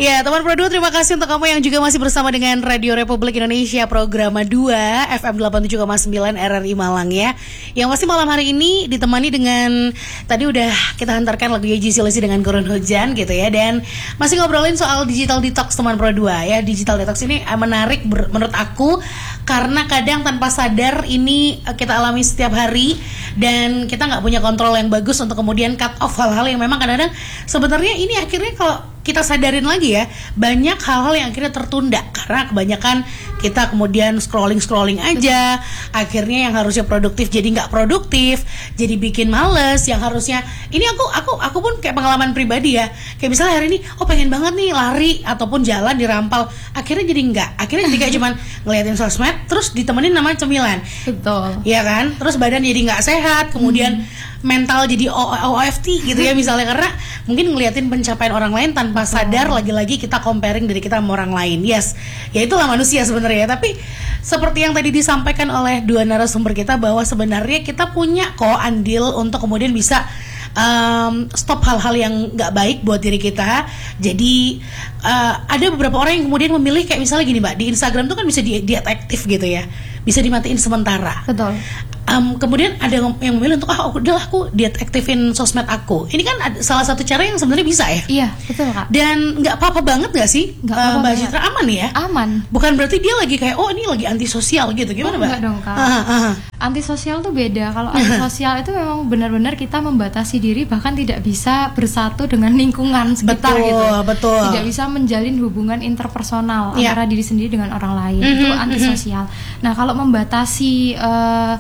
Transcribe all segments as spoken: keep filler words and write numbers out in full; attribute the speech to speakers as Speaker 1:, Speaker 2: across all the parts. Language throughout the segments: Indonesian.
Speaker 1: Ya, teman Pro dua, terima kasih untuk kamu yang juga masih bersama dengan Radio Republik Indonesia program dua F M delapan puluh tujuh koma sembilan R R I Malang ya. Yang pasti malam hari ini ditemani dengan tadi udah kita hantarkan lagu Yeji Silesi dengan Gurun Hujan gitu ya, dan masih ngobrolin soal digital detox teman Pro dua ya. Digital detox ini menarik ber- menurut aku karena kadang tanpa sadar ini kita alami setiap hari dan kita nggak punya kontrol yang bagus untuk kemudian cut off hal-hal yang memang kadang-kadang sebenarnya ini akhirnya kalau kita sadarin lagi ya, banyak hal-hal yang akhirnya tertunda karena kebanyakan kita kemudian scrolling-scrolling aja. Akhirnya yang harusnya produktif jadi nggak produktif, jadi bikin males. Yang harusnya ini aku aku aku pun kayak pengalaman pribadi ya, kayak misalnya hari ini oh pengen banget nih lari ataupun jalan di Rampal, akhirnya jadi nggak. Akhirnya jadi kayak cuman ngeliatin sosmed terus ditemenin nama cemilan.
Speaker 2: Betul.
Speaker 1: Ya kan, terus badan jadi nggak sehat, kemudian hmm. mental jadi O F T gitu ya misalnya, karena mungkin ngeliatin pencapaian orang lain tanpa sadar, oh. lagi-lagi kita comparing diri kita sama orang lain. Yes, ya itulah manusia sebenarnya. Tapi seperti yang tadi disampaikan oleh dua narasumber kita bahwa sebenarnya kita punya kok andil untuk kemudian bisa um, stop hal-hal yang nggak baik buat diri kita. Jadi uh, ada beberapa orang yang kemudian memilih kayak misalnya gini Mbak, di Instagram tuh kan bisa di diet aktif gitu ya, bisa dimatiin sementara.
Speaker 2: Betul.
Speaker 1: Um, kemudian ada yang memilih untuk ah udah aku diet aktifin sosmed aku. Ini kan ada salah satu cara yang sebenarnya bisa ya.
Speaker 2: Iya betul Kak. Dan
Speaker 1: nggak apa-apa banget nggak sih uh, Mbak Citra, aman ya?
Speaker 2: Aman.
Speaker 1: Bukan berarti dia lagi kayak oh ini lagi antisosial gitu, gimana
Speaker 2: oh,
Speaker 1: Mbak?
Speaker 2: Enggak dong Kak.
Speaker 1: Aha, aha.
Speaker 2: Antisosial tuh beda. Kalau antisosial itu memang benar-benar kita membatasi diri, bahkan tidak bisa bersatu dengan lingkungan sekitar
Speaker 1: betul,
Speaker 2: gitu.
Speaker 1: Betul.
Speaker 2: Tidak bisa menjalin hubungan interpersonal
Speaker 1: yeah.
Speaker 2: antara diri sendiri dengan orang lain.
Speaker 1: Mm-hmm,
Speaker 2: itu antisosial. Mm-hmm. Nah kalau membatasi uh,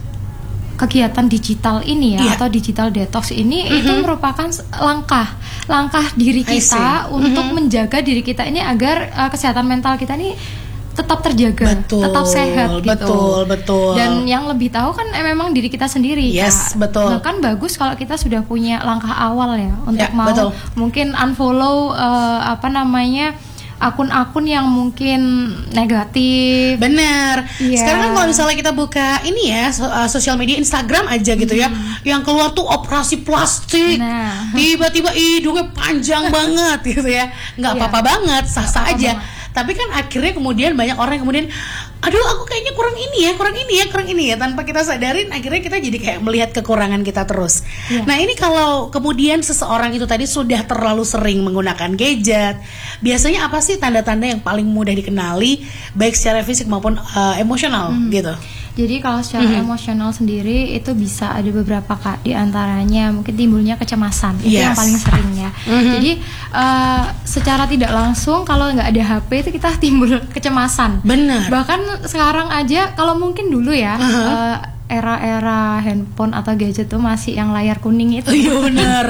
Speaker 2: kegiatan digital ini ya, yeah. atau digital detox ini, mm-hmm. itu merupakan langkah langkah diri kita untuk mm-hmm. menjaga diri kita ini agar uh, kesehatan mental kita ini tetap terjaga,
Speaker 1: betul,
Speaker 2: tetap sehat gitu.
Speaker 1: Betul, betul.
Speaker 2: Dan yang lebih tahu kan eh, memang diri kita sendiri.
Speaker 1: Yes,
Speaker 2: Kak.
Speaker 1: betul.
Speaker 2: Bahkan bagus kalau kita sudah punya langkah awal ya untuk
Speaker 1: ya,
Speaker 2: mau
Speaker 1: betul.
Speaker 2: mungkin unfollow uh, apa namanya akun-akun yang mungkin negatif.
Speaker 1: Bener. Yeah. Sekarang kan kalau misalnya kita buka ini ya so, uh, sosial media Instagram aja gitu ya, hmm. yang keluar tuh operasi plastik, nah. tiba-tiba hidungnya panjang banget gitu ya, nggak yeah. apa-apa banget, sah-sah apa-apa aja. Banget. Tapi kan akhirnya kemudian banyak orang yang kemudian aduh aku kayaknya kurang ini ya, kurang ini ya, kurang ini ya, tanpa kita sadarin akhirnya kita jadi kayak melihat kekurangan kita terus. Yeah. Nah ini kalau kemudian seseorang itu tadi sudah terlalu sering menggunakan gadget, biasanya apa sih tanda-tanda yang paling mudah dikenali baik secara fisik maupun uh, emosional hmm. gitu?
Speaker 2: Jadi kalau secara mm-hmm. emosional sendiri itu bisa ada beberapa Kak, di antaranya mungkin timbulnya kecemasan, itu yes. yang paling sering ya. Mm-hmm. Jadi uh, secara tidak langsung kalau nggak ada H P itu kita timbul kecemasan.
Speaker 1: Benar.
Speaker 2: Bahkan sekarang aja kalau mungkin dulu ya uh-huh. uh, era-era handphone atau gadget tuh masih yang layar kuning itu.
Speaker 1: Iya benar,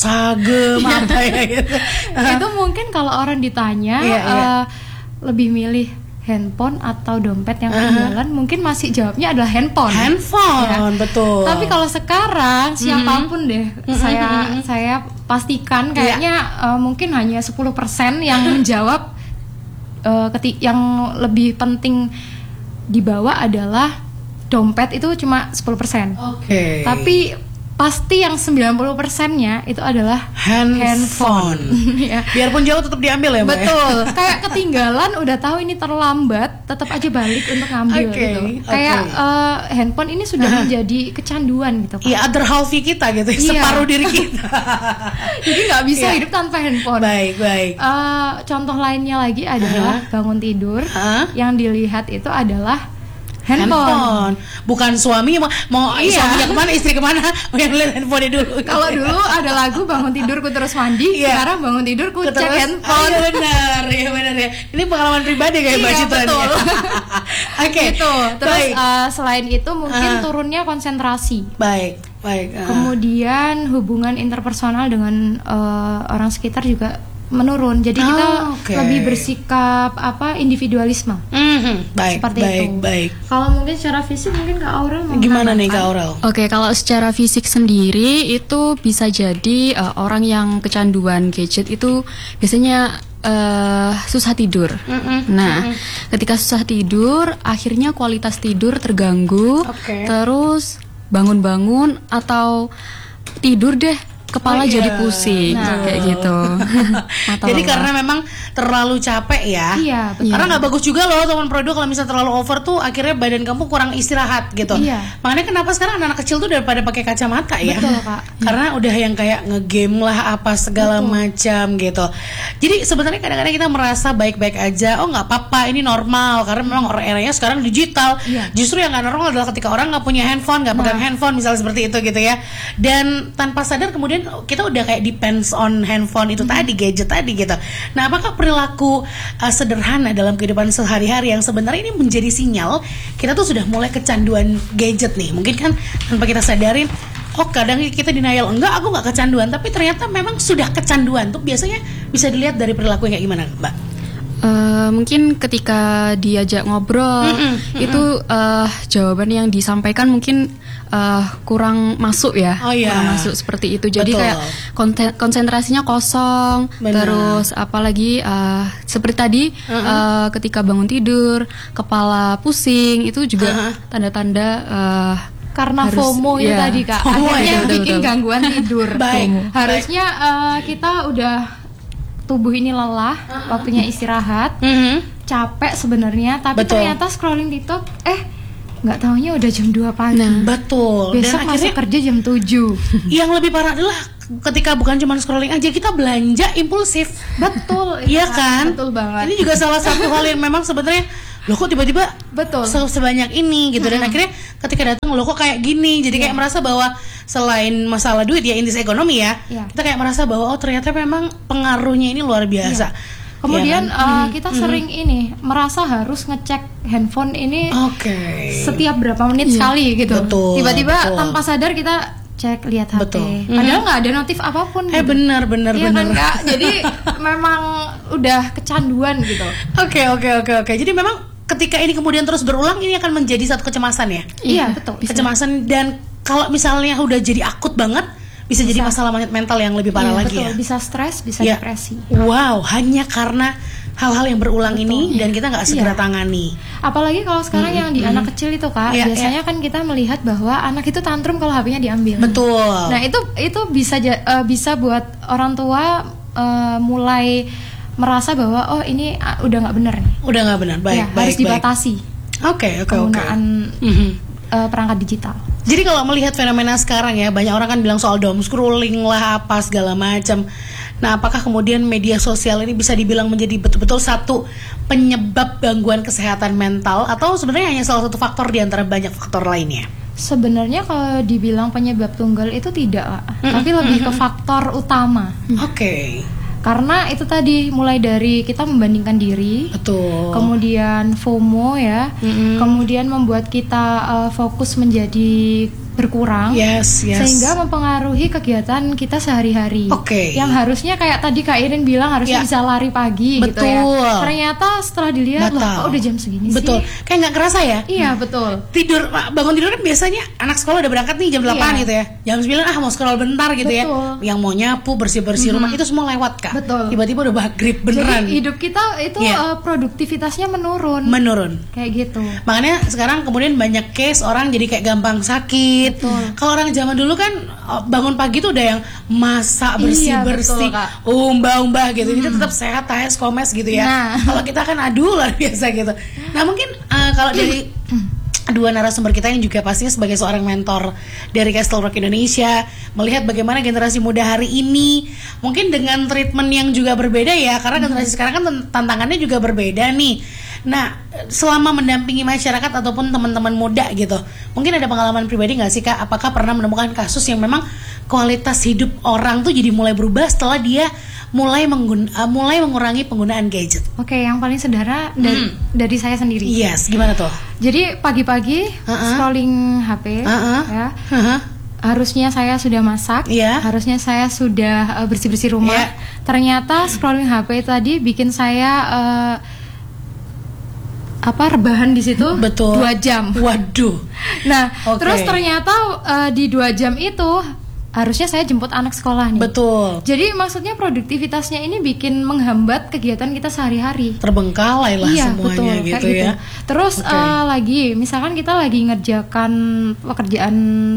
Speaker 1: sagem apa ya gitu.
Speaker 2: Itu mungkin kalau orang ditanya yeah, uh, yeah. lebih milih handphone atau dompet yang ketinggalan, uh-huh. mungkin masih jawabnya adalah handphone.
Speaker 1: Handphone, ya. Betul.
Speaker 2: Tapi kalau sekarang siapapun deh, mm-hmm. saya mm-hmm. saya pastikan kayaknya yeah. uh, mungkin hanya sepuluh persen yang menjawab uh, ketik yang lebih penting dibawa adalah dompet, itu cuma sepuluh persen.
Speaker 1: Oke. Okay.
Speaker 2: Tapi pasti yang sembilan puluh persennya itu adalah
Speaker 1: handphone, handphone.
Speaker 2: Ya.
Speaker 1: Biarpun jauh tetap diambil ya Mbak.
Speaker 2: Betul. Kayak ketinggalan udah tahu ini terlambat, tetap aja balik untuk ngambil okay, gitu. Okay. Kayak uh, handphone ini sudah uh-huh. menjadi kecanduan gitu kan.
Speaker 1: Iya, other half kita gitu, iya. separuh diri kita.
Speaker 2: Jadi nggak bisa yeah. hidup tanpa handphone.
Speaker 1: Baik, baik.
Speaker 2: Uh, contoh lainnya lagi adalah uh-huh. bangun tidur, uh-huh. yang dilihat itu adalah handphone. handphone. Bukan suami mau, mau iya. suaminya kemana, istri kemana, mau yang lihat handphone dulu. Kalau dulu ada lagu bangun tidurku terus mandi, iya. sekarang bangun tidurku terus, cek handphone.
Speaker 1: Iya benar, ya benar ya. Ini pengalaman pribadi kayak
Speaker 2: iya,
Speaker 1: Mbak Citra.
Speaker 2: Betul.
Speaker 1: Oke. Okay.
Speaker 2: Gitu. Terus uh, selain itu mungkin uh. turunnya konsentrasi.
Speaker 1: Baik, baik. Uh.
Speaker 2: Kemudian hubungan interpersonal dengan uh, orang sekitar juga menurun, jadi oh, kita okay. lebih bersikap apa individualisme. Mm-hmm.
Speaker 1: Baik,
Speaker 2: seperti
Speaker 1: baik,
Speaker 2: itu.
Speaker 1: Baik.
Speaker 2: Kalau mungkin secara fisik mungkin Kak Aurel
Speaker 1: gimana nih Kak Aurel?
Speaker 3: Oke, okay, kalau secara fisik sendiri itu bisa jadi uh, orang yang kecanduan gadget itu biasanya uh, susah tidur. Mm-hmm. Nah, mm-hmm. ketika susah tidur, akhirnya kualitas tidur terganggu. Okay. Terus bangun-bangun atau tidur deh kepala
Speaker 1: oh,
Speaker 3: jadi
Speaker 1: iya.
Speaker 3: pusing
Speaker 1: Nah.
Speaker 3: kayak gitu.
Speaker 1: Jadi karena memang terlalu capek ya.
Speaker 2: Iya, betul.
Speaker 1: Karena nggak bagus juga loh teman produk kalau misalnya terlalu over tuh akhirnya badan kamu kurang istirahat gitu.
Speaker 2: Iya.
Speaker 1: Makanya kenapa sekarang anak-anak kecil tuh daripada pakai kacamata ya.
Speaker 2: Betul, Kak.
Speaker 1: Karena udah yang kayak ngegame lah apa segala macam gitu. Jadi sebenarnya kadang-kadang kita merasa baik-baik aja. Oh nggak apa-apa, ini normal karena memang orang eranya sekarang digital.
Speaker 2: Iya.
Speaker 1: Justru yang nggak normal adalah ketika orang nggak punya handphone, nggak pegang
Speaker 2: Nah.
Speaker 1: handphone misalnya seperti itu gitu ya. Dan tanpa sadar kemudian kita udah kayak depends on handphone itu
Speaker 2: Hmm.
Speaker 1: tadi, gadget tadi gitu. Nah, apakah perilaku uh, sederhana dalam kehidupan sehari-hari yang sebenarnya ini menjadi sinyal kita tuh sudah mulai kecanduan gadget nih? Mungkin kan tanpa kita sadarin, oh kadang kita denial, enggak aku nggak kecanduan, tapi ternyata memang sudah kecanduan. Tuh biasanya bisa dilihat dari perilaku yang kayak gimana, Mbak?
Speaker 3: Uh, mungkin ketika diajak ngobrol
Speaker 1: Mm-mm,
Speaker 3: itu uh, jawaban yang disampaikan mungkin uh, kurang masuk ya,
Speaker 1: Oh, iya.
Speaker 3: kurang masuk seperti itu. Jadi
Speaker 1: Betul.
Speaker 3: kayak konten- konsentrasinya kosong.
Speaker 1: Benar.
Speaker 3: Terus apalagi uh, seperti tadi uh, ketika bangun tidur kepala pusing itu juga
Speaker 1: Uh-huh.
Speaker 3: tanda-tanda uh,
Speaker 2: Karena
Speaker 3: harus-
Speaker 2: FOMO itu
Speaker 3: iya.
Speaker 2: tadi Kak,
Speaker 1: FOMO,
Speaker 2: akhirnya
Speaker 3: ya, betul,
Speaker 2: bikin
Speaker 3: betul.
Speaker 2: gangguan tidur.
Speaker 1: Baik,
Speaker 2: FOMO. Harusnya eh, kita udah tubuh ini lelah, waktunya istirahat,
Speaker 1: Mhm.
Speaker 2: capek sebenarnya, tapi
Speaker 1: Betul.
Speaker 2: ternyata scrolling TikTok, eh nggak taunya udah jam dua pagi.
Speaker 3: Nah.
Speaker 1: Betul.
Speaker 2: Besok
Speaker 1: Dan
Speaker 2: masuk
Speaker 1: akhirnya
Speaker 2: kerja jam tujuh.
Speaker 1: yang lebih parah adalah ketika bukan cuma scrolling aja, kita belanja impulsif.
Speaker 2: Betul,
Speaker 1: Iya
Speaker 2: Kak.
Speaker 1: kan?
Speaker 2: Betul banget.
Speaker 1: Ini juga salah satu hal yang memang sebenarnya loh kok tiba-tiba
Speaker 2: Betul.
Speaker 1: se- sebanyak ini gitu. Dan akhirnya ketika datang loh kok kayak gini, jadi kayak merasa bahwa selain masalah duit ya, intis ekonomi ya,
Speaker 2: Iya.
Speaker 1: kita kayak merasa bahwa oh ternyata memang pengaruhnya ini luar biasa.
Speaker 2: Kemudian
Speaker 1: Iya kan?
Speaker 2: eh, kita sering ini merasa harus ngecek handphone ini
Speaker 1: Oke.
Speaker 2: setiap berapa menit sekali gitu.
Speaker 1: Betul,
Speaker 2: Tiba-tiba
Speaker 1: betul.
Speaker 2: tanpa sadar kita cek lihat H P.
Speaker 1: Betul.
Speaker 2: Padahal nggak ada notif apapun.
Speaker 1: Eh
Speaker 2: gitu.
Speaker 1: benar benar
Speaker 2: Iya
Speaker 1: benar.
Speaker 2: kan Kak? Jadi memang udah kecanduan gitu.
Speaker 1: Oke oke oke oke. Jadi memang ketika ini kemudian terus berulang, ini akan menjadi satu kecemasan ya.
Speaker 2: Iya, betul.
Speaker 1: Kecemasan, dan kalau misalnya udah jadi akut banget, bisa, jadi masalah mental yang lebih parah
Speaker 2: Iya,
Speaker 1: lagi
Speaker 2: betul.
Speaker 1: ya.
Speaker 2: Bisa stres, bisa
Speaker 1: Ya.
Speaker 2: depresi.
Speaker 1: Wow, hanya karena hal-hal yang berulang ini dan kita nggak segera
Speaker 2: Iya.
Speaker 1: tangani.
Speaker 2: Apalagi kalau sekarang yang di anak kecil itu Kak,
Speaker 1: Iya,
Speaker 2: biasanya kan kita melihat bahwa anak itu tantrum kalau H P-nya diambil.
Speaker 1: Betul.
Speaker 2: Nah, itu itu bisa ja- eh, bisa buat orang tua eh, mulai merasa bahwa oh ini ah, udah nggak benar nih.
Speaker 1: Udah nggak benar. Baik,
Speaker 2: Ya,
Speaker 1: baik,
Speaker 2: harus
Speaker 1: baik.
Speaker 2: dibatasi
Speaker 1: Oke, oke, oke.
Speaker 2: penggunaan
Speaker 1: Mhm.
Speaker 2: eh, perangkat digital.
Speaker 1: Jadi kalau melihat fenomena sekarang ya, banyak orang kan bilang soal doom scrolling lah apa segala macam. Nah, apakah kemudian media sosial ini bisa dibilang menjadi betul-betul satu penyebab gangguan kesehatan mental, atau sebenarnya hanya salah satu faktor di antara banyak faktor lainnya?
Speaker 2: Sebenarnya kalau dibilang penyebab tunggal itu tidak, Kak. Tapi lebih ke faktor utama.
Speaker 1: Oke,
Speaker 2: Karena itu tadi mulai dari kita membandingkan diri,
Speaker 1: betul.
Speaker 2: kemudian FOMO ya,
Speaker 1: Mm-mm.
Speaker 2: kemudian membuat kita uh, fokus menjadi berkurang,
Speaker 1: Yes, yes.
Speaker 2: sehingga mempengaruhi kegiatan kita sehari-hari.
Speaker 1: Oke.
Speaker 2: Yang harusnya kayak tadi Kak Irin bilang harusnya
Speaker 1: Ya.
Speaker 2: bisa lari pagi gitu ya.
Speaker 1: Betul.
Speaker 2: Ternyata setelah dilihat, loh
Speaker 1: Batal.
Speaker 2: kok udah jam segini
Speaker 1: Betul.
Speaker 2: sih?
Speaker 1: Kayak nggak kerasa ya?
Speaker 2: Iya betul.
Speaker 1: Tidur, bangun tidur kan biasanya anak sekolah udah berangkat nih jam delapan
Speaker 2: Iya.
Speaker 1: gitu ya. Jam sembilan ah mau scroll bentar gitu ya.
Speaker 2: Betul.
Speaker 1: Yang mau nyapu, bersih-bersih rumah itu semua lewat, Kak.
Speaker 2: Betul.
Speaker 1: Tiba-tiba udah maghrib beneran.
Speaker 2: Jadi hidup kita itu
Speaker 1: Iya.
Speaker 2: uh, produktivitasnya menurun.
Speaker 1: Menurun.
Speaker 2: Kayak gitu.
Speaker 1: Makanya sekarang kemudian banyak case orang jadi kayak gampang sakit.
Speaker 2: Betul.
Speaker 1: Kalau orang zaman dulu kan oh, bangun pagi tuh udah yang masak
Speaker 2: Iya,
Speaker 1: bersih-bersih,
Speaker 2: betul, Kak.
Speaker 1: umbah-umbah gitu. Jadi tetap sehat, tahes, komes gitu ya.
Speaker 2: Nah.
Speaker 1: Kalau kita kan aduh luar biasa gitu. Nah, mungkin uh, kalau dari dua narasumber kita yang juga pastinya sebagai seorang mentor dari Castle Rock Indonesia, melihat bagaimana generasi muda hari ini mungkin dengan treatment yang juga berbeda ya, karena generasi sekarang kan tantangannya juga berbeda nih. Nah, selama mendampingi masyarakat ataupun teman-teman muda gitu, mungkin ada pengalaman pribadi nggak sih Kak? Apakah pernah menemukan kasus yang memang kualitas hidup orang tuh jadi mulai berubah setelah dia mulai menggun uh, mulai mengurangi penggunaan gadget?
Speaker 2: Oke, yang paling sederhana dari, dari saya sendiri.
Speaker 1: Yes, gimana tuh?
Speaker 2: Jadi pagi-pagi
Speaker 1: Uh-uh.
Speaker 2: scrolling H P,
Speaker 1: Uh-uh.
Speaker 2: ya.
Speaker 1: Uh-huh.
Speaker 2: Harusnya saya sudah masak,
Speaker 1: Iya.
Speaker 2: harusnya saya sudah uh, bersih-bersih rumah.
Speaker 1: Iya.
Speaker 2: Ternyata scrolling H P tadi bikin saya uh, apa rebahan di situ
Speaker 1: Betul.
Speaker 2: dua jam.
Speaker 1: Waduh.
Speaker 2: Nah,
Speaker 1: Oke.
Speaker 2: terus ternyata uh, di dua jam itu harusnya saya jemput anak sekolah nih.
Speaker 1: Betul.
Speaker 2: Jadi maksudnya produktivitasnya ini bikin menghambat kegiatan kita sehari-hari.
Speaker 1: Terbengkalai lah
Speaker 2: Iya,
Speaker 1: semuanya
Speaker 2: betul, kayak
Speaker 1: gitu ya.
Speaker 2: Terus
Speaker 1: Oke.
Speaker 2: eh, lagi, misalkan kita lagi ngerjakan pekerjaan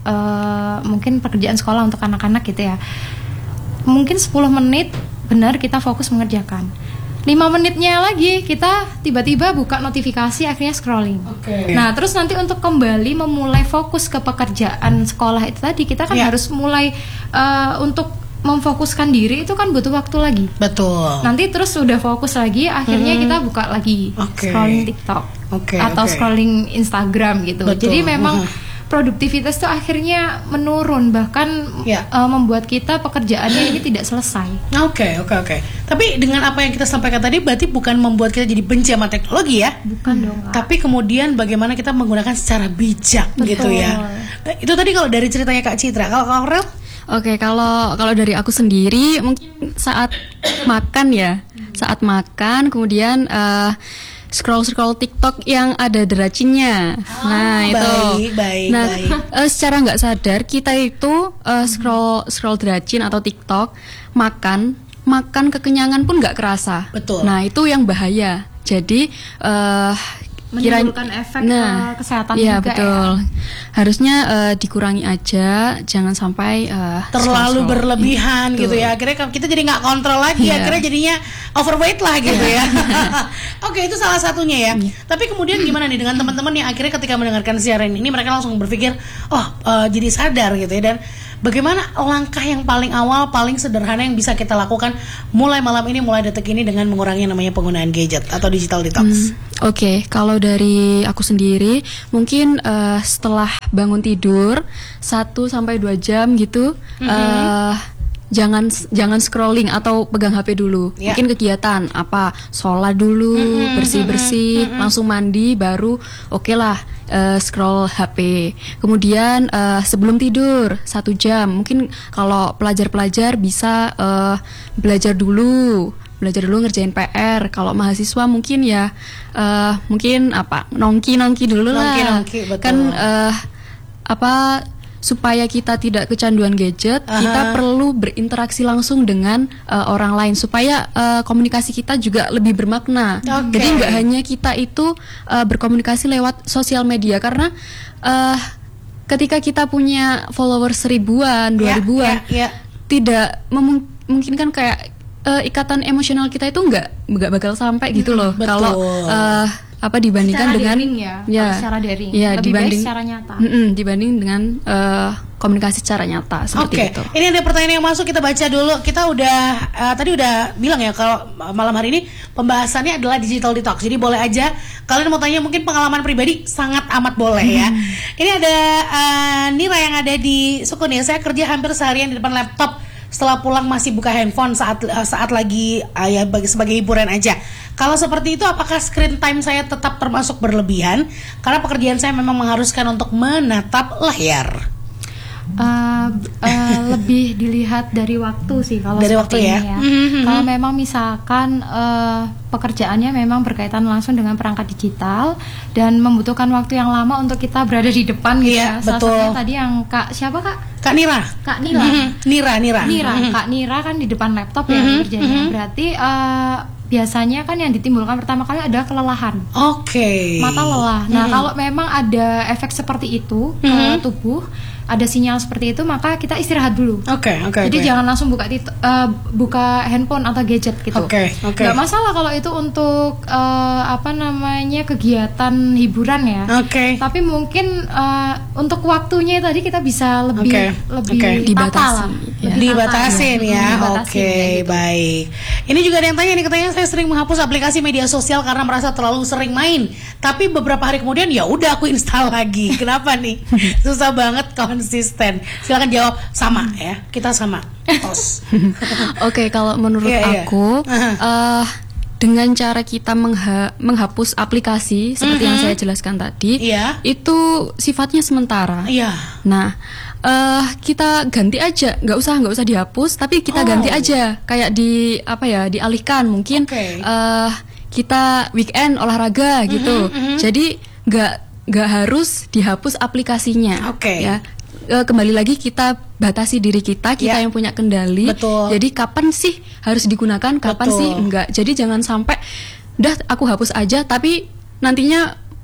Speaker 2: uh, mungkin pekerjaan sekolah untuk anak-anak gitu ya. Mungkin sepuluh menit benar kita fokus mengerjakan. lima menitnya lagi kita tiba-tiba buka notifikasi, akhirnya scrolling.
Speaker 1: Okay.
Speaker 2: Nah, terus nanti untuk kembali memulai fokus ke pekerjaan sekolah itu tadi, kita kan yeah. harus mulai uh, untuk memfokuskan diri itu kan butuh waktu lagi.
Speaker 1: Betul.
Speaker 2: Nanti terus sudah fokus lagi, akhirnya hmm. kita buka lagi
Speaker 1: okay.
Speaker 2: scrolling TikTok
Speaker 1: okay,
Speaker 2: atau
Speaker 1: okay.
Speaker 2: scrolling Instagram gitu.
Speaker 1: Betul.
Speaker 2: Jadi memang
Speaker 1: uh-huh.
Speaker 2: produktivitas itu akhirnya menurun, bahkan
Speaker 1: ya.
Speaker 2: uh, membuat kita pekerjaannya ini tidak selesai.
Speaker 1: Oke, oke, oke. Tapi dengan apa yang kita sampaikan tadi berarti bukan membuat kita jadi benci sama teknologi ya?
Speaker 2: Bukan dong.
Speaker 1: Tapi kemudian bagaimana kita menggunakan secara bijak. Betul. Gitu ya. Nah, itu tadi kalau dari ceritanya Kak Citra. Kalau Kak Aurel?
Speaker 3: Oke, kalau kalau dari aku sendiri mungkin saat makan ya, saat makan kemudian uh, scroll-scroll TikTok yang ada deracinnya. Oh, nah,
Speaker 1: baik,
Speaker 3: itu.
Speaker 1: Baik,
Speaker 3: nah,
Speaker 1: baik.
Speaker 3: Uh, secara nggak sadar kita itu uh, scroll scroll deracin atau TikTok, makan, makan kekenyangan pun nggak kerasa.
Speaker 1: Betul.
Speaker 3: Nah, itu yang bahaya. Jadi uh,
Speaker 2: menimbulkan efek
Speaker 3: nah,
Speaker 2: ke kesehatan
Speaker 3: iya,
Speaker 2: juga
Speaker 3: betul.
Speaker 2: ya.
Speaker 3: Harusnya uh, dikurangi aja, jangan sampai uh,
Speaker 1: terlalu
Speaker 3: scroll-scroll.
Speaker 1: berlebihan
Speaker 3: Betul.
Speaker 1: gitu ya. Akhirnya kita jadi nggak kontrol lagi, yeah. akhirnya jadinya overweight lah gitu ya. Oke, itu salah satunya ya. Yeah. Tapi kemudian gimana nih dengan teman-teman yang akhirnya ketika mendengarkan siaran ini mereka langsung berpikir, oh uh, jadi sadar gitu ya. Dan bagaimana langkah yang paling awal, paling sederhana yang bisa kita lakukan mulai malam ini, mulai detik ini dengan mengurangi namanya penggunaan gadget atau digital detox?
Speaker 3: Hmm, Oke, okay. Kalau dari aku sendiri, mungkin uh, setelah bangun tidur satu sampai dua jam gitu, mm-hmm. uh, jangan jangan scrolling atau pegang H P dulu. Yeah. Mungkin kegiatan apa, sholat dulu, mm-hmm. bersih-bersih, mm-hmm. langsung mandi, baru oke okay lah. Uh, scroll H P. Kemudian uh, sebelum tidur satu jam. Mungkin kalau pelajar-pelajar bisa uh, belajar dulu, belajar dulu ngerjain P R. Kalau mahasiswa mungkin ya uh, mungkin apa nongki-nongki dulu lah.
Speaker 1: Nongki-nongki, betul.
Speaker 3: Kan uh, apa supaya kita tidak kecanduan gadget, uh-huh. kita perlu berinteraksi langsung dengan uh, orang lain supaya uh, komunikasi kita juga lebih bermakna.
Speaker 1: Okay.
Speaker 3: Jadi nggak hanya kita itu uh, berkomunikasi lewat sosial media, karena uh, ketika kita punya followers ribuan, dua
Speaker 1: yeah,
Speaker 3: ribuan,
Speaker 1: yeah, yeah.
Speaker 3: tidak memungkinkan kayak uh, ikatan emosional kita itu nggak nggak bakal sampai gitu loh.
Speaker 1: Betul.
Speaker 3: Kalau uh, apa dibandingkan
Speaker 2: secara
Speaker 3: dengan
Speaker 2: daring ya,
Speaker 3: ya
Speaker 2: secara daring,
Speaker 3: ya,
Speaker 2: lebih
Speaker 3: dibanding,
Speaker 2: baik secara nyata.
Speaker 3: Mm-mm, dibanding dengan uh, komunikasi secara nyata seperti
Speaker 1: okay.
Speaker 3: itu.
Speaker 1: Ini ada pertanyaan yang masuk, kita baca dulu. Kita udah uh, tadi udah bilang ya kalau malam hari ini pembahasannya adalah digital detox. Jadi boleh aja kalian mau tanya mungkin pengalaman pribadi, sangat amat boleh ya. Ini ada uh, Nira yang ada di Sukun ya. Saya kerja hampir seharian di depan laptop. Setelah pulang masih buka handphone saat saat lagi uh, ya bagi sebagai hiburan aja. Kalau seperti itu apakah screen time saya tetap termasuk berlebihan? Karena pekerjaan saya memang mengharuskan untuk menatap layar.
Speaker 2: Uh, uh, lebih dilihat dari waktu sih kalau
Speaker 1: dari
Speaker 2: seperti
Speaker 1: waktu
Speaker 2: ini
Speaker 1: ya.
Speaker 2: ya.
Speaker 1: Mm-hmm.
Speaker 2: Kalau memang misalkan uh, pekerjaannya memang berkaitan langsung dengan perangkat digital dan membutuhkan waktu yang lama untuk kita berada di depan gitu
Speaker 1: yeah,
Speaker 2: ya. Salah
Speaker 1: betul.
Speaker 2: satunya tadi yang Kak siapa Kak?
Speaker 1: Kak Nira.
Speaker 2: Kak Nira.
Speaker 1: Mm-hmm. Nira, Nira.
Speaker 2: Nira,
Speaker 1: mm-hmm.
Speaker 2: Kak Nira kan di depan laptop ya
Speaker 1: mm-hmm.
Speaker 2: kerjanya. Mm-hmm. Berarti uh, biasanya kan yang ditimbulkan pertama kali adalah kelelahan.
Speaker 1: Oke. Okay.
Speaker 2: Mata lelah. Nah,
Speaker 1: mm-hmm.
Speaker 2: kalau memang ada efek seperti itu mm-hmm. ke tubuh, ada sinyal seperti itu, maka kita istirahat dulu.
Speaker 1: Oke, okay, oke. Okay,
Speaker 2: Jadi
Speaker 1: okay.
Speaker 2: jangan langsung buka tit- uh, buka handphone atau gadget gitu.
Speaker 1: Oke, okay, oke. Okay.
Speaker 2: Gak masalah kalau itu untuk uh, apa namanya kegiatan hiburan ya.
Speaker 1: Oke. Okay.
Speaker 2: Tapi mungkin uh, untuk waktunya tadi kita bisa lebih
Speaker 1: okay.
Speaker 2: lebih
Speaker 1: okay.
Speaker 2: dibatasi.
Speaker 3: Ya.
Speaker 1: Dibatasin ya. Oke, okay,
Speaker 2: gitu.
Speaker 1: Baik. Ini juga ada yang tanya nih, katanya saya sering menghapus aplikasi media sosial karena merasa terlalu sering main. Tapi beberapa hari kemudian ya udah aku install lagi. Kenapa nih? Susah banget konsisten. Silakan jawab. Sama ya. Kita sama. Tos.
Speaker 3: Oke, okay, kalau menurut
Speaker 1: yeah,
Speaker 3: aku
Speaker 1: yeah.
Speaker 3: uh, dengan cara kita mengha- menghapus aplikasi seperti mm-hmm. yang saya jelaskan tadi,
Speaker 1: yeah.
Speaker 3: itu sifatnya sementara.
Speaker 1: Iya. Yeah.
Speaker 3: Nah, uh, kita ganti aja, nggak usah nggak usah dihapus, tapi kita oh. ganti aja, kayak di apa ya, dialihkan mungkin
Speaker 1: okay.
Speaker 3: uh, kita weekend olahraga gitu.
Speaker 1: Mm-hmm, mm-hmm.
Speaker 3: Jadi nggak nggak harus dihapus aplikasinya.
Speaker 1: Oke. Okay.
Speaker 3: Ya. Kembali lagi kita batasi diri kita, kita
Speaker 1: ya.
Speaker 3: yang punya kendali.
Speaker 1: Betul.
Speaker 3: Jadi kapan sih harus digunakan, kapan
Speaker 1: Betul.
Speaker 3: sih enggak. Jadi jangan sampai dah aku hapus aja tapi nantinya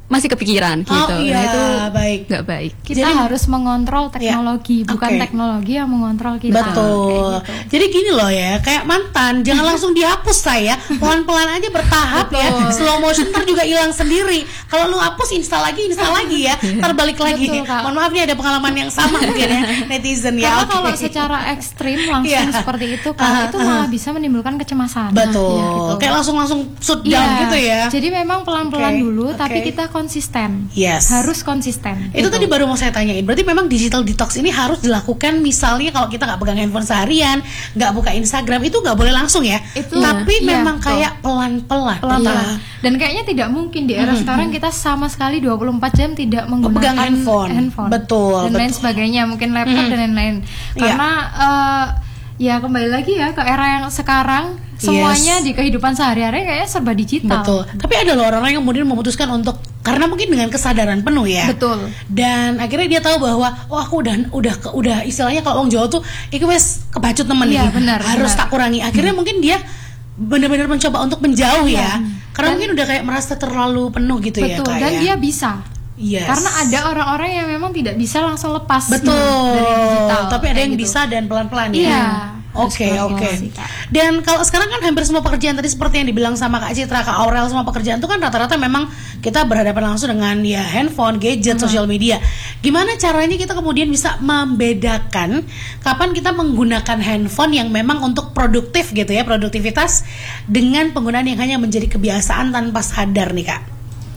Speaker 3: masih kepikiran gitu.
Speaker 1: Oh iya,
Speaker 3: nah, itu
Speaker 1: baik.
Speaker 3: nggak baik.
Speaker 2: Kita Jadi, harus mengontrol teknologi, ya. bukan okay. teknologi yang mengontrol kita.
Speaker 1: Betul. Gitu. Jadi gini loh ya, kayak mantan jangan langsung dihapus saya, pelan-pelan aja bertahap ya. Slow motion ntar juga hilang sendiri. Kalau lu hapus install lagi, install lagi ya, ntar balik lagi. Betul, mohon maaf nih ada pengalaman yang sama mungkin ya netizen ya.
Speaker 2: Karena okay. kalau secara ekstrim langsung yeah. seperti itu kan, uh, itu malah uh. bisa menimbulkan kecemasan.
Speaker 1: Betul.
Speaker 2: Ya, gitu.
Speaker 1: Kayak langsung-langsung shut down yeah. gitu ya.
Speaker 2: Jadi memang pelan-pelan okay. dulu, okay. tapi kita konsisten.
Speaker 1: Yes.
Speaker 2: Harus konsisten.
Speaker 1: Itu gitu. Tadi baru mau saya tanyain. Berarti memang digital detox ini harus dilakukan misalnya kalau kita nggak pegang handphone seharian, nggak buka Instagram, itu nggak boleh langsung ya. Itu, tapi iya, memang betul. Kayak pelan-pelan.
Speaker 2: Pelan-pelan. Iya. Dan kayaknya tidak mungkin di era mm-hmm. sekarang kita sama sekali dua puluh empat jam tidak menggunakan
Speaker 1: pegang handphone.
Speaker 2: handphone.
Speaker 1: Betul.
Speaker 2: Dan betul. lain sebagainya, mungkin laptop mm-hmm. dan lain-lain. Karena yeah. uh, ya kembali lagi ya ke era yang sekarang semuanya yes. di kehidupan sehari-hari kayaknya serba digital.
Speaker 1: Betul. Tapi ada loh orang-orang yang kemudian memutuskan untuk karena mungkin dengan kesadaran penuh ya.
Speaker 2: Betul.
Speaker 1: Dan akhirnya dia tahu bahwa oh aku udah udah udah istilahnya kalau orang Jawa tuh iku wes kebacut temen
Speaker 2: iya,
Speaker 1: nih.
Speaker 2: Benar,
Speaker 1: harus
Speaker 2: benar.
Speaker 1: tak kurangi. Akhirnya hmm. mungkin dia benar-benar mencoba untuk menjauh ya. ya. Karena dan, mungkin udah kayak merasa terlalu penuh gitu
Speaker 2: betul, ya.
Speaker 1: Betul.
Speaker 2: Dan
Speaker 1: ya.
Speaker 2: dia bisa.
Speaker 1: Yes.
Speaker 2: Karena ada orang-orang yang memang tidak bisa langsung lepas
Speaker 1: betul.
Speaker 2: dari digital.
Speaker 1: Tapi ada yang
Speaker 2: gitu.
Speaker 1: bisa dan pelan-pelan ya.
Speaker 2: Iya.
Speaker 1: Oke okay, oke. Okay. Dan kalau sekarang kan hampir semua pekerjaan tadi seperti yang dibilang sama Kak Citra, Kak Aurel, semua pekerjaan itu kan rata-rata memang kita berhadapan langsung dengan ya handphone, gadget, hmm. sosial media. Gimana caranya kita kemudian bisa membedakan kapan kita menggunakan handphone yang memang untuk produktif gitu ya, produktivitas, dengan penggunaan yang hanya menjadi kebiasaan tanpa sadar nih Kak?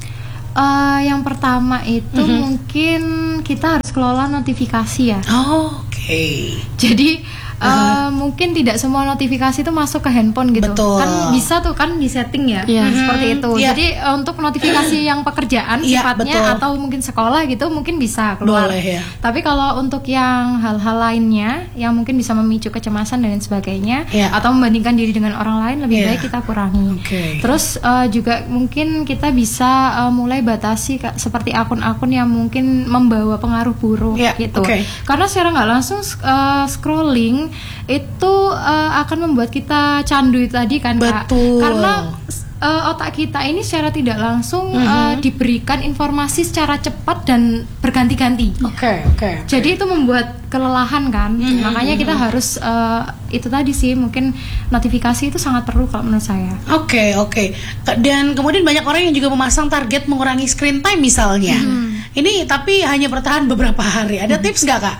Speaker 2: Uh, yang pertama itu mm-hmm. mungkin kita harus kelola notifikasi ya.
Speaker 1: Oh, oke. Okay.
Speaker 2: Jadi Uh, mungkin tidak semua notifikasi itu masuk ke handphone gitu.
Speaker 1: Betul.
Speaker 2: Kan bisa tuh kan di setting ya,
Speaker 3: yeah.
Speaker 2: hmm, seperti itu.
Speaker 1: Yeah.
Speaker 2: Jadi uh, untuk notifikasi yang pekerjaan
Speaker 1: yeah,
Speaker 2: sifatnya
Speaker 1: betul.
Speaker 2: atau mungkin sekolah gitu mungkin bisa keluar.
Speaker 1: Boleh, ya.
Speaker 2: Tapi kalau untuk yang hal-hal lainnya yang mungkin bisa memicu kecemasan dan sebagainya, yeah. atau membandingkan diri dengan orang lain, lebih yeah. baik kita kurangi.
Speaker 1: Okay.
Speaker 2: Terus uh, juga mungkin kita bisa uh, mulai batasi Kak, seperti akun-akun yang mungkin membawa pengaruh buruk
Speaker 1: yeah.
Speaker 2: gitu.
Speaker 1: Okay.
Speaker 2: Karena secara nggak langsung uh, scrolling itu uh, akan membuat kita candu tadi kan Kak.
Speaker 1: Betul.
Speaker 2: Karena uh, otak kita ini secara tidak langsung mm-hmm. uh, diberikan informasi secara cepat dan berganti-ganti.
Speaker 1: Oke, okay, oke. Okay, okay.
Speaker 2: Jadi itu membuat kelelahan kan. Mm-hmm. Makanya kita harus uh, itu tadi sih mungkin notifikasi itu sangat perlu kalau menurut saya.
Speaker 1: Oke, okay, oke. Okay. Dan kemudian banyak orang yang juga memasang target mengurangi screen time misalnya. Mm-hmm. Ini tapi hanya bertahan beberapa hari. Ada mm-hmm. tips nggak Kak?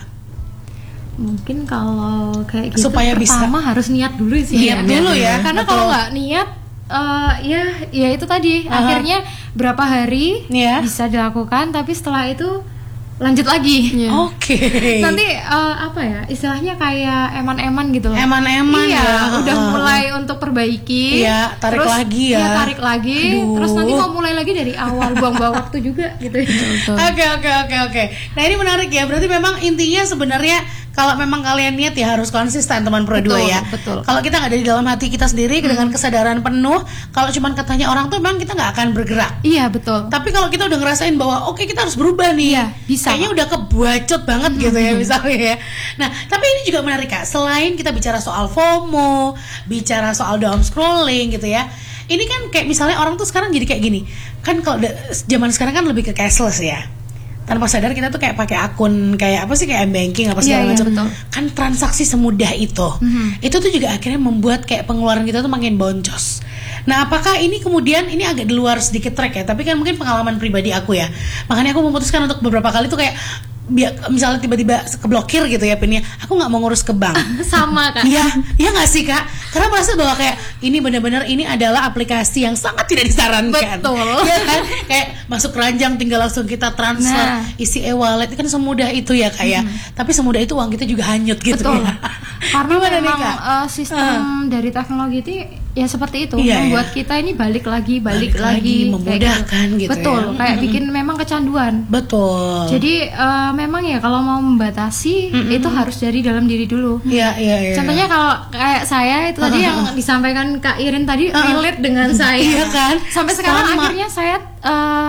Speaker 2: Mungkin kalau kayak gitu
Speaker 1: supaya
Speaker 2: pertama
Speaker 1: bisa.
Speaker 2: harus niat dulu sih.
Speaker 1: Niat ya, dulu ya.
Speaker 2: Karena kalau nggak niat uh, ya ya itu tadi uh-huh. akhirnya berapa hari yeah. bisa dilakukan tapi setelah itu lanjut lagi.
Speaker 1: Yeah. Oke. Okay.
Speaker 2: Nanti uh, apa ya istilahnya kayak eman-eman gitu loh.
Speaker 1: Eman-eman
Speaker 2: iya,
Speaker 1: ya.
Speaker 2: Udah mulai untuk perbaiki.
Speaker 1: Iya, tarik
Speaker 2: terus,
Speaker 1: lagi ya.
Speaker 2: Iya, tarik lagi. Aduh. Terus nanti mau mulai lagi dari awal, buang-buang waktu juga gitu.
Speaker 1: Oke oke oke oke. Nah ini menarik ya. Berarti memang intinya sebenarnya kalau memang kalian niat ya harus konsisten teman Pro dua ya.
Speaker 2: Betul.
Speaker 1: Kalau kita nggak dari dalam hati kita sendiri hmm. dengan kesadaran penuh, kalau cuma katanya orang tuh memang kita nggak akan bergerak.
Speaker 2: Iya betul.
Speaker 1: Tapi kalau kita udah ngerasain bahwa oke okay, kita harus berubah nih,
Speaker 2: iya, bisa.
Speaker 1: Kayaknya udah kebacut banget hmm. gitu ya misalnya ya. Nah tapi ini juga menarik Kak. Selain kita bicara soal FOMO, bicara soal down scrolling gitu ya. Ini kan kayak misalnya orang tuh sekarang jadi kayak gini. Kan kalau zaman sekarang kan lebih ke cashless ya. Tanpa sadar kita tuh kayak pakai akun kayak apa sih kayak m-banking apa segala
Speaker 2: yeah,
Speaker 1: macam.
Speaker 2: Yeah,
Speaker 1: kan transaksi semudah itu. Mm-hmm. Itu tuh juga akhirnya membuat kayak pengeluaran kita tuh makin boncos. Nah, apakah ini kemudian ini agak di luar sedikit track ya, tapi kan mungkin pengalaman pribadi aku ya. Makanya aku memutuskan untuk beberapa kali tuh kayak biar misalnya tiba-tiba keblokir gitu ya pinnya, aku nggak mau ngurus ke bank.
Speaker 2: Sama Kak.
Speaker 1: Iya, iya nggak sih Kak? Karena merasa bahwa kayak ini benar-benar ini adalah aplikasi yang sangat tidak disarankan.
Speaker 2: Betul.
Speaker 1: Iya kan? Kayak masuk keranjang tinggal langsung kita transfer, nah. isi e-wallet itu kan semudah itu ya Kak ya. Hmm. Tapi semudah itu uang kita juga hanyut gitu.
Speaker 2: Betul.
Speaker 1: Ya.
Speaker 2: Karena memang uh, sistem uh. dari teknologi itu ya seperti itu, iya, membuat iya. kita ini balik lagi, balik, balik lagi,
Speaker 1: lagi memudahkan gitu. gitu
Speaker 2: Betul,
Speaker 1: ya.
Speaker 2: kayak
Speaker 1: mm-hmm.
Speaker 2: bikin memang kecanduan.
Speaker 1: Betul.
Speaker 2: Jadi uh, memang ya kalau mau membatasi mm-hmm. itu harus dari dalam diri dulu.
Speaker 1: Iya, iya, iya.
Speaker 2: Contohnya kalau kayak saya itu uh-huh. tadi yang disampaikan Kak Irin tadi uh-huh. relate dengan saya.
Speaker 1: Iya kan?
Speaker 2: Sampai sekarang
Speaker 1: Sama.
Speaker 2: akhirnya saya uh,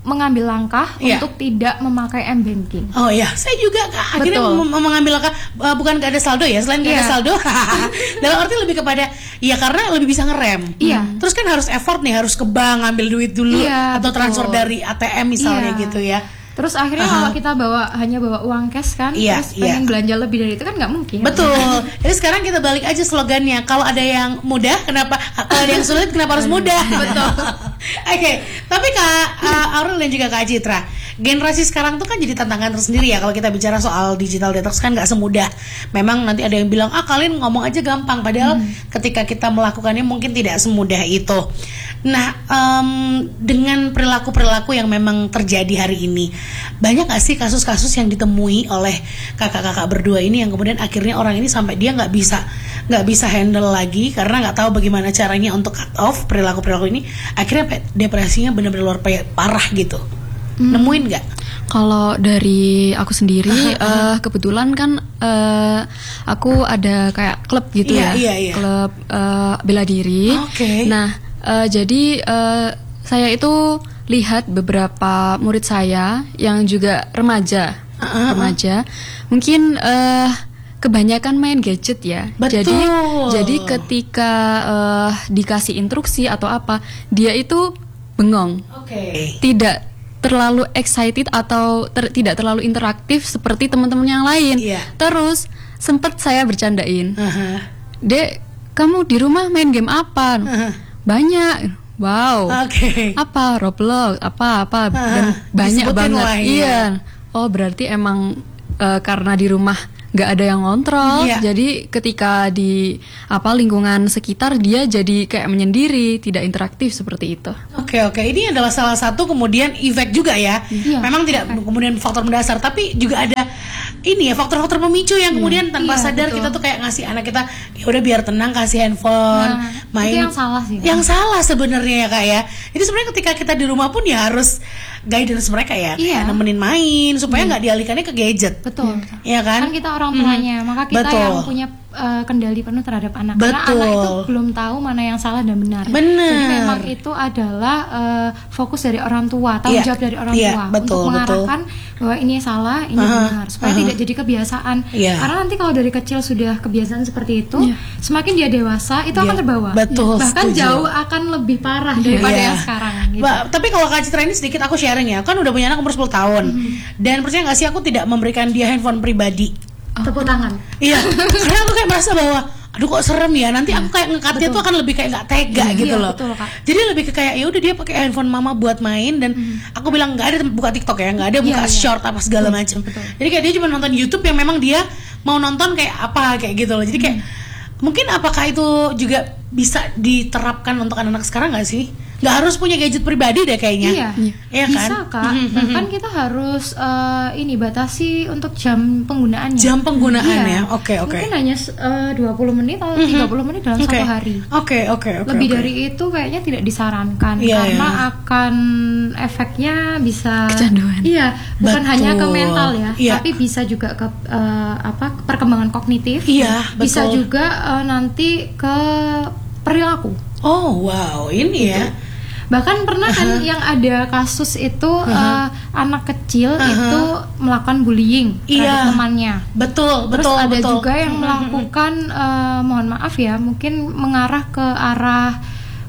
Speaker 2: mengambil langkah
Speaker 1: Iya.
Speaker 2: untuk tidak memakai m-banking.
Speaker 1: Oh ya, saya juga Kak, akhirnya
Speaker 2: Betul.
Speaker 1: mem- mengambil langkah uh, bukan gak ada saldo ya, selain gak ada
Speaker 2: Iya.
Speaker 1: saldo, dalam arti lebih kepada ya karena lebih bisa ngerem.
Speaker 2: Iya.
Speaker 1: Terus kan harus effort nih, harus ke bank ngambil duit dulu
Speaker 2: Iya,
Speaker 1: atau
Speaker 2: betul.
Speaker 1: transfer dari A T M misalnya
Speaker 2: Iya.
Speaker 1: gitu ya.
Speaker 2: Terus akhirnya
Speaker 1: Aha.
Speaker 2: kalau kita bawa hanya bawa uang cash kan,
Speaker 1: Iya,
Speaker 2: terus pengen
Speaker 1: iya.
Speaker 2: belanja lebih dari itu kan nggak mungkin.
Speaker 1: Betul. Jadi sekarang kita balik aja slogannya. Kalau ada yang mudah, kenapa? Kalau ada yang sulit, kenapa harus mudah? Betul. Oke. Tapi Kak uh, Aurel dan juga Kak Citra, generasi sekarang tuh kan jadi tantangan tersendiri ya. Kalau kita bicara soal digital detox kan nggak semudah. Memang nanti ada yang bilang, ah kalian ngomong aja gampang. Padahal hmm. ketika kita melakukannya mungkin tidak semudah itu. Nah, um, dengan perilaku-perilaku yang memang terjadi hari ini, banyak gak sih kasus-kasus yang ditemui oleh kakak-kakak berdua ini yang kemudian akhirnya orang ini sampai dia nggak bisa nggak bisa handle lagi karena nggak tahu bagaimana caranya untuk cut off perilaku-perilaku ini, akhirnya depresinya benar-benar luar parah gitu. Hmm. Nemuin nggak?
Speaker 3: Kalau dari aku sendiri, uh, kebetulan kan uh, aku ada kayak klub gitu
Speaker 1: Iya,
Speaker 3: ya,
Speaker 1: iya, iya.
Speaker 3: klub uh, bela diri.
Speaker 1: Oke.
Speaker 3: Nah, uh, jadi uh, saya itu lihat beberapa murid saya yang juga remaja,
Speaker 1: Uh-uh.
Speaker 3: remaja, mungkin uh, kebanyakan main gadget ya.
Speaker 1: Betul.
Speaker 3: Jadi, jadi ketika uh, dikasih instruksi atau apa, dia itu bengong,
Speaker 1: Oke.
Speaker 3: tidak terlalu excited atau ter- tidak terlalu interaktif seperti teman-teman yang lain.
Speaker 1: Iya.
Speaker 3: Terus sempat saya bercandain,
Speaker 1: Uh-huh.
Speaker 3: Dek, kamu di rumah main game apa?
Speaker 1: Uh-huh.
Speaker 3: Banyak. Wow.
Speaker 1: Oke.
Speaker 3: Apa Roblox? Apa apa dan
Speaker 1: Uh-huh.
Speaker 3: banyak
Speaker 1: Disebutin
Speaker 3: banget.
Speaker 1: lah, iya.
Speaker 3: Iya. Oh, berarti emang uh, karena di rumah nggak ada yang ngontrol,
Speaker 1: Iya.
Speaker 3: jadi ketika di apa lingkungan sekitar dia jadi kayak menyendiri, tidak interaktif seperti itu.
Speaker 1: Oke oke, ini adalah salah satu kemudian efek juga ya.
Speaker 2: Iya.
Speaker 1: Memang tidak kemudian faktor mendasar, tapi juga ada ini ya faktor-faktor pemicu yang kemudian tanpa
Speaker 2: Iya,
Speaker 1: sadar
Speaker 2: betul.
Speaker 1: kita tuh kayak ngasih anak kita ya udah biar tenang kasih handphone,
Speaker 2: Nah,
Speaker 1: main.
Speaker 2: itu yang salah sih.
Speaker 1: Yang salah sebenarnya ya Kak ya. Jadi sebenarnya ketika kita di rumah pun ya harus guidance mereka ya, kayak
Speaker 2: Iya.
Speaker 1: nemenin main supaya nggak dialihkannya ke gadget.
Speaker 2: Betul.
Speaker 1: Iya kan?
Speaker 2: Kan kita orang tuanya,
Speaker 1: Mhm.
Speaker 2: maka kita
Speaker 1: Betul.
Speaker 2: yang punya uh, kendali penuh terhadap anak. Karena
Speaker 1: Betul.
Speaker 2: anak itu belum tahu mana yang salah dan benar.
Speaker 1: Benar.
Speaker 2: Jadi memang itu adalah uh, fokus dari orang tua, tanggung
Speaker 1: Iya.
Speaker 2: jawab dari orang
Speaker 1: Iya,
Speaker 2: tua
Speaker 1: betul,
Speaker 2: untuk mengarahkan bahwa ini salah, ini
Speaker 1: Aha,
Speaker 2: benar, supaya
Speaker 1: aha.
Speaker 2: tidak jadi kebiasaan.
Speaker 1: Iya.
Speaker 2: Karena nanti kalau dari kecil sudah kebiasaan seperti itu,
Speaker 3: Iya.
Speaker 2: semakin dia dewasa itu
Speaker 1: Iya,
Speaker 2: akan terbawa.
Speaker 1: betul,
Speaker 2: Bahkan
Speaker 1: setuju.
Speaker 2: jauh akan lebih parah daripada
Speaker 1: Iya.
Speaker 2: yang sekarang. Gitu.
Speaker 1: Ba- tapi kalau Kak Citra ini sedikit aku sharing ya, kan udah punya anak umur sepuluh tahun. Dan percaya gak sih aku tidak memberikan dia handphone pribadi.
Speaker 2: Tepuk tangan.
Speaker 1: Iya, karena aku kayak merasa bahwa aduh kok serem ya, nanti aku kayak ngekatnya tuh akan lebih kayak nggak tega
Speaker 2: Iya,
Speaker 1: gitu
Speaker 2: iya,
Speaker 1: loh.
Speaker 2: betul, Kak.
Speaker 1: Jadi lebih ke kayak ya udah dia pakai handphone mama buat main dan aku bilang nggak ada buka TikTok ya, nggak ada buka
Speaker 2: Iya, iya.
Speaker 1: short apa segala macam. Jadi kayak dia cuma nonton YouTube yang memang dia mau nonton kayak apa kayak gitu loh. Jadi kayak mungkin apakah itu juga bisa diterapkan untuk anak-anak sekarang nggak sih? Nggak harus punya gadget pribadi deh kayaknya.
Speaker 2: Iya,
Speaker 1: Iya kan?
Speaker 2: bisa Kak. Bahkan kita harus eh, ini batasi untuk jam penggunaannya.
Speaker 1: Jam penggunaannya,
Speaker 2: Iya.
Speaker 1: oke, oke.
Speaker 2: Mungkin hanya eh, dua puluh menit atau tiga puluh menit dalam
Speaker 1: Oke.
Speaker 2: satu hari.
Speaker 1: Oke, oke, oke.
Speaker 2: Lebih
Speaker 1: oke.
Speaker 2: dari itu kayaknya tidak disarankan
Speaker 1: Iya,
Speaker 2: karena
Speaker 1: iya.
Speaker 2: akan efeknya bisa
Speaker 3: Kecanduan.
Speaker 2: Iya, bukan
Speaker 1: Betul.
Speaker 2: hanya ke mental ya,
Speaker 1: Iya.
Speaker 2: tapi bisa juga ke eh, apa perkembangan kognitif.
Speaker 1: Iya,
Speaker 2: Bisa
Speaker 1: betul.
Speaker 2: juga eh, nanti ke perilaku.
Speaker 1: Oh wow, ini ya.
Speaker 2: Bahkan pernah kan yang ada kasus itu eh, anak kecil
Speaker 1: Uh-huh.
Speaker 2: itu melakukan bullying
Speaker 1: Iya.
Speaker 2: terhadap temannya.
Speaker 1: Betul,
Speaker 2: Terus
Speaker 1: betul,
Speaker 2: ada
Speaker 1: betul.
Speaker 2: juga yang melakukan eh, mohon maaf ya, mungkin mengarah ke arah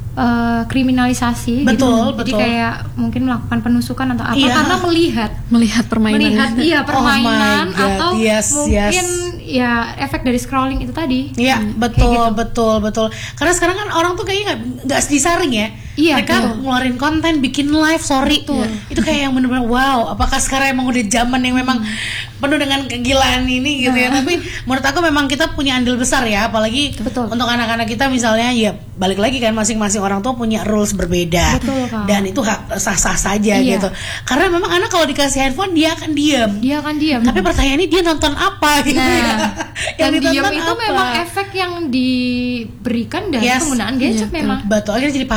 Speaker 2: eh, kriminalisasi
Speaker 1: Betul,
Speaker 2: gitu. Jadi
Speaker 1: betul.
Speaker 2: kayak mungkin melakukan penusukan atau apa
Speaker 1: Iya.
Speaker 2: karena melihat
Speaker 3: Melihat permainan.
Speaker 2: melihat iya permainan
Speaker 1: Oh my God,
Speaker 2: atau
Speaker 1: yes,
Speaker 2: mungkin
Speaker 1: yes.
Speaker 2: ya efek dari scrolling itu tadi.
Speaker 1: Iya,
Speaker 2: Hmm,
Speaker 1: betul,
Speaker 2: kayak gitu.
Speaker 1: betul, betul. Karena sekarang kan orang tuh kayaknya nggak nggak disaring ya.
Speaker 2: Iya,
Speaker 1: Mereka
Speaker 2: betul.
Speaker 1: ngeluarin konten, bikin live, sorry. Itu kayak yang bener-bener wow. Apakah sekarang emang udah zaman yang memang penuh dengan kegilaan ini gitu ya? Tapi menurut aku memang kita punya andil besar ya, apalagi
Speaker 2: Betul.
Speaker 1: untuk anak-anak kita misalnya ya balik lagi kan masing-masing orang tua punya rules berbeda.
Speaker 2: Betul, Kak.
Speaker 1: Dan itu hak sah-sah saja
Speaker 2: Iya.
Speaker 1: gitu. Karena memang anak kalau dikasih handphone dia akan diam.
Speaker 2: Dia akan diam.
Speaker 1: Tapi pertanyaannya dia nonton apa gitu
Speaker 2: Nah,
Speaker 1: ya?
Speaker 2: dan diam
Speaker 1: ditonton
Speaker 2: itu
Speaker 1: apa?
Speaker 2: memang efek yang diberikan dari
Speaker 1: Yes.
Speaker 2: penggunaan gadget
Speaker 1: Iya,
Speaker 2: memang.
Speaker 1: betul, akhirnya jadi pasif.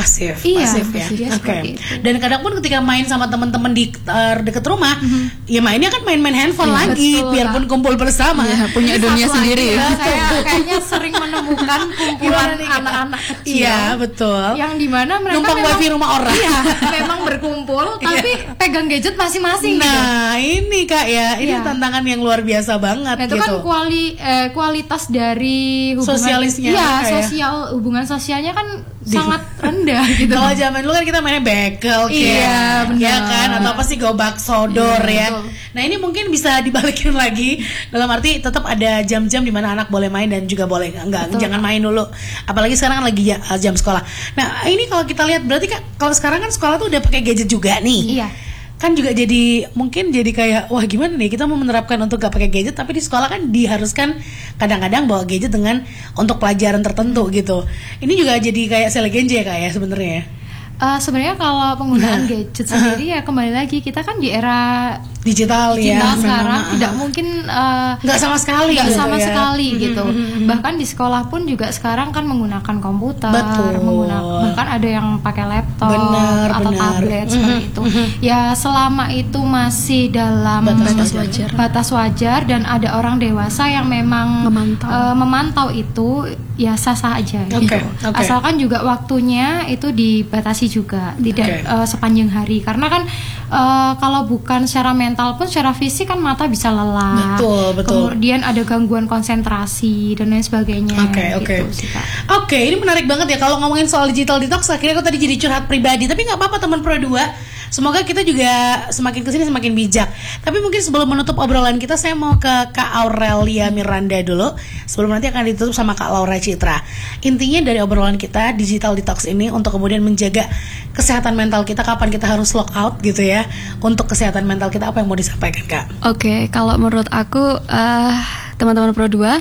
Speaker 2: Iya,
Speaker 1: pasif ya.
Speaker 2: dia
Speaker 1: Oke.
Speaker 2: seperti itu.
Speaker 1: Dan kadang pun ketika main sama teman-teman di uh, deket rumah,
Speaker 2: Mhm.
Speaker 1: ya mainnya kan main-main handphone
Speaker 2: Iya,
Speaker 1: lagi,
Speaker 2: betul,
Speaker 1: biarpun kumpul bersama.
Speaker 3: Iya, punya
Speaker 2: Ini
Speaker 3: dunia
Speaker 2: satu
Speaker 3: sendiri.
Speaker 2: lagi ya, saya kayaknya sering menemukan kumpulan
Speaker 1: Gimana nih, Kak?
Speaker 2: anak-anak kecil.
Speaker 1: Iya, betul.
Speaker 2: Yang dimana mereka
Speaker 1: Numpang
Speaker 2: memang,
Speaker 1: wifi rumah orang.
Speaker 2: Iya, memang berkumpul tapi pegang gadget masing-masing gitu.
Speaker 1: Nah, ini Kak ya, ini
Speaker 2: Iya.
Speaker 1: tantangan yang luar biasa banget
Speaker 2: Nah, itu
Speaker 1: gitu.
Speaker 2: kan kuali, eh, kualitas dari hubungan
Speaker 1: Sosialisnya,
Speaker 2: iya,
Speaker 1: kayak-
Speaker 2: sosial hubungan sosialnya kan sangat rendah gitu.
Speaker 1: Kalau zaman dulu kan kita mainnya bekel,
Speaker 2: Iya, benar.
Speaker 1: ya kan, atau apa sih gobak sodor
Speaker 2: Iya,
Speaker 1: ya.
Speaker 2: betul.
Speaker 1: Nah ini mungkin bisa dibalikin lagi, dalam arti tetap ada jam-jam di mana anak boleh main dan juga boleh enggak,
Speaker 2: Betul.
Speaker 1: jangan main dulu. Apalagi sekarang kan lagi ja- jam sekolah. Nah ini kalau kita lihat berarti kan kalau sekarang kan sekolah tuh udah pakai gadget juga nih.
Speaker 2: Iya.
Speaker 1: Kan juga jadi mungkin jadi kayak wah gimana nih kita mau menerapkan untuk gak pakai gadget, tapi di sekolah kan diharuskan kadang-kadang bawa gadget dengan untuk pelajaran tertentu gitu. Ini juga jadi kayak selegenje ya Kak ya sebenarnya.
Speaker 2: Eh, sebenarnya kalau penggunaan gadget sendiri ya kembali lagi kita kan di era
Speaker 1: Digital, ya.
Speaker 2: digital sekarang
Speaker 1: memang,
Speaker 2: tidak
Speaker 1: uh,
Speaker 2: mungkin eh,
Speaker 1: nggak sama sekali
Speaker 2: nggak
Speaker 1: gitu
Speaker 2: sama
Speaker 1: ya.
Speaker 2: sekali gitu.
Speaker 1: Mhm.
Speaker 2: Bahkan di sekolah pun juga sekarang kan menggunakan komputer,
Speaker 1: Betul.
Speaker 2: menggunakan bahkan ada yang pakai laptop
Speaker 1: Benar,
Speaker 2: atau
Speaker 1: benar.
Speaker 2: tablet seperti
Speaker 1: Mhm,
Speaker 2: itu. Ya selama itu masih dalam
Speaker 1: Batas
Speaker 3: wajar.
Speaker 2: batas wajar dan ada orang dewasa yang memang
Speaker 3: Memantau.
Speaker 2: eh, memantau itu ya sah-sah aja
Speaker 1: Oke,
Speaker 2: gitu.
Speaker 1: oke.
Speaker 2: Asalkan juga waktunya itu dibatasi juga, tidak
Speaker 1: Oke.
Speaker 2: eh, sepanjang hari. Karena kan eh, kalau bukan secara mental pun secara fisik kan mata bisa lelah.
Speaker 1: Betul, betul.
Speaker 2: Kemudian ada gangguan konsentrasi dan lain sebagainya.
Speaker 1: Oke, oke.
Speaker 2: gitu sih, Kak.
Speaker 1: Oke, ini menarik banget ya kalau ngomongin soal digital detox. Akhirnya aku tadi jadi curhat pribadi, tapi nggak apa-apa teman Pro dua. Semoga kita juga semakin kesini semakin bijak. Tapi mungkin sebelum menutup obrolan kita, saya mau ke Kak Aurelia Miranda dulu. Sebelum nanti akan ditutup sama Kak Laura Citra. Intinya dari obrolan kita, digital detox ini untuk kemudian menjaga kesehatan mental kita. Kapan kita harus lock out gitu ya? Untuk kesehatan mental kita, apa yang mau disampaikan Kak?
Speaker 3: Oke, kalau menurut aku eh, teman-teman Pro dua,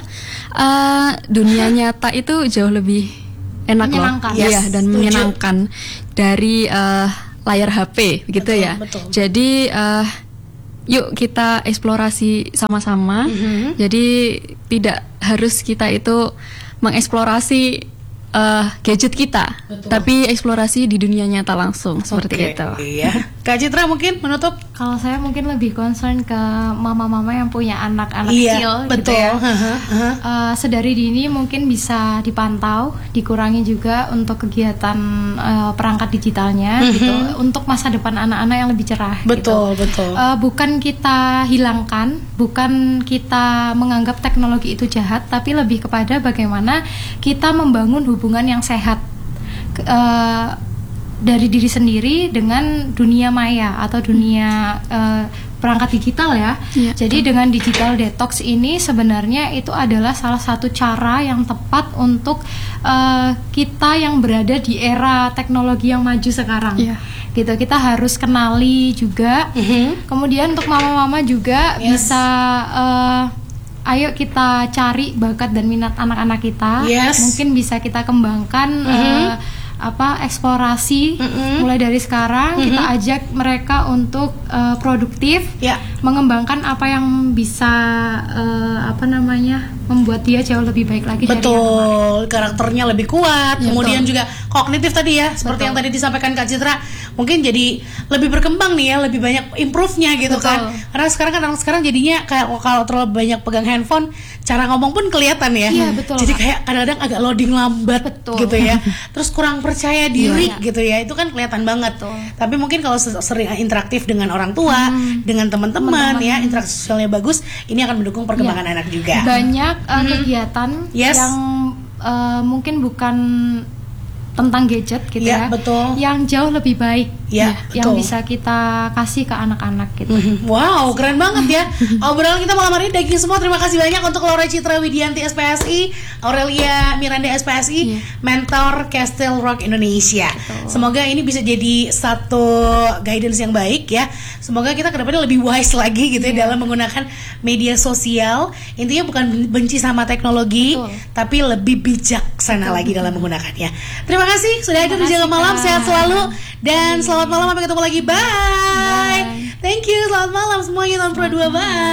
Speaker 3: eh, dunia nyata itu jauh lebih enak loh.
Speaker 2: Menyenangkan.
Speaker 3: Iya,
Speaker 1: Yes,
Speaker 3: dan
Speaker 1: setuju.
Speaker 3: menyenangkan dari eh, layar H P gitu
Speaker 1: Betul,
Speaker 3: ya.
Speaker 1: betul.
Speaker 3: Jadi eh, yuk kita eksplorasi sama-sama.
Speaker 1: Mhm.
Speaker 3: Jadi tidak harus kita itu mengeksplorasi eh, gadget kita,
Speaker 1: Betul.
Speaker 3: tapi eksplorasi di dunia nyata langsung seperti
Speaker 1: Oke,
Speaker 3: itu.
Speaker 1: Iya. Kak Citra mungkin menutup?
Speaker 2: Kalau saya mungkin lebih concern ke mama-mama yang punya anak-anak
Speaker 1: Iya,
Speaker 2: kecil
Speaker 1: betul.
Speaker 2: gitu ya.
Speaker 1: Haha, haha.
Speaker 2: Eh, sedari dini mungkin bisa dipantau, dikurangi juga untuk kegiatan eh, perangkat digitalnya gitu, untuk masa depan anak-anak yang lebih cerah.
Speaker 1: Betul,
Speaker 2: gitu.
Speaker 1: betul.
Speaker 2: Eh, bukan kita hilangkan, bukan kita menganggap teknologi itu jahat, tapi lebih kepada bagaimana kita membangun hubungan yang sehat. Ke- eh, dari diri sendiri dengan dunia maya atau dunia eh, perangkat digital ya.
Speaker 3: Iya.
Speaker 2: Jadi dengan digital detox ini sebenarnya itu adalah salah satu cara yang tepat untuk eh, kita yang berada di era teknologi yang maju sekarang.
Speaker 3: Iya.
Speaker 2: Gitu, kita harus kenali juga.
Speaker 1: Mhm.
Speaker 2: Kemudian untuk mama-mama juga
Speaker 1: Yes.
Speaker 2: bisa eh, ayo kita cari bakat dan minat anak-anak kita.
Speaker 1: Yes.
Speaker 2: Mungkin bisa kita kembangkan eh, apa eksplorasi
Speaker 1: Mhm.
Speaker 2: mulai dari sekarang. Kita ajak mereka untuk eh, produktif,
Speaker 1: Ya.
Speaker 2: mengembangkan apa yang bisa eh, apa namanya membuat dia jauh lebih baik lagi dari yang kemarin.
Speaker 1: Betul, karakternya lebih kuat.
Speaker 3: Ya,
Speaker 1: Kemudian
Speaker 3: betul.
Speaker 1: juga kognitif tadi ya, seperti
Speaker 2: Betul.
Speaker 1: yang tadi disampaikan Kak Citra, mungkin jadi lebih berkembang nih ya, lebih banyak improve-nya gitu
Speaker 2: Betul.
Speaker 1: kan. Karena sekarang kan anak sekarang jadinya kayak kalau terlalu banyak pegang handphone, cara ngomong pun kelihatan ya.
Speaker 2: Iya, betul,
Speaker 1: Jadi
Speaker 2: Kak.
Speaker 1: kayak kadang-kadang agak loading lambat
Speaker 2: Betul.
Speaker 1: gitu ya. Terus kurang percaya diri
Speaker 2: Iya.
Speaker 1: gitu ya. Itu kan kelihatan banget.
Speaker 2: Betul.
Speaker 1: Tapi mungkin kalau se- sering interaktif dengan orang tua, dengan teman-teman
Speaker 2: Teman-teman.
Speaker 1: ya, interaksi sosialnya bagus, ini akan mendukung perkembangan
Speaker 2: Iya.
Speaker 1: anak juga.
Speaker 2: Banyak uh, kegiatan
Speaker 1: Yes.
Speaker 2: yang uh, mungkin bukan tentang gadget gitu
Speaker 1: Iya,
Speaker 2: ya,
Speaker 1: betul.
Speaker 2: yang jauh lebih baik,
Speaker 1: Iya,
Speaker 2: yang
Speaker 1: betul.
Speaker 2: bisa kita kasih ke anak-anak gitu.
Speaker 1: Mhm. Wow, keren banget ya. Obrolan kita malam hari ini daging semua. Terima kasih banyak untuk Laura Citra Widianti S P S I, Aurelia Miranda S P S I,
Speaker 3: Iya.
Speaker 1: mentor Castle Rock Indonesia. Semoga ini bisa jadi satu guidance yang baik ya. Semoga kita kedepannya lebih wise lagi gitu ya dalam menggunakan media sosial. Intinya bukan benci sama teknologi,
Speaker 2: Betul.
Speaker 1: tapi lebih bijaksana lagi dalam menggunakannya. Terima kasih sudah hadir di
Speaker 2: kasih,
Speaker 1: Jaga Malam.
Speaker 2: Kak.
Speaker 1: Sehat selalu dan selamat malam, sampai ketemu lagi. Bye.
Speaker 2: Bye.
Speaker 1: Thank you, selamat malam semuanya, Non Pro dua, bye.